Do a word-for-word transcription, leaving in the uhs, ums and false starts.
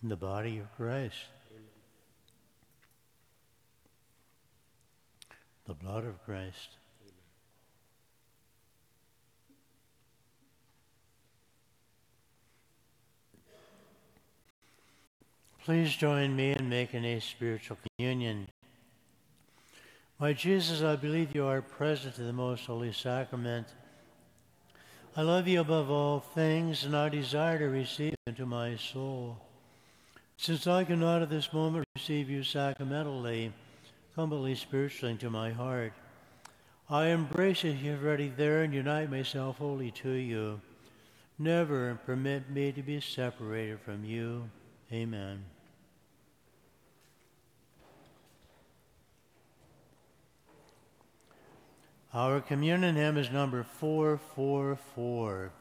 the body of Christ, the blood of Christ. Please join me in making a spiritual communion. My Jesus, I believe you are present in the most holy sacrament. I love you above all things, and I desire to receive you into my soul. Since I cannot at this moment receive you sacramentally, humbly spiritually into my heart, I embrace you here already there and unite myself wholly to you. Never permit me to be separated from you. Amen. Our communion hymn is number four four four.